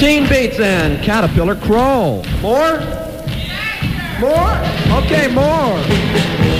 Teen Beats and Caterpillar Crawl. More? More? Okay, more.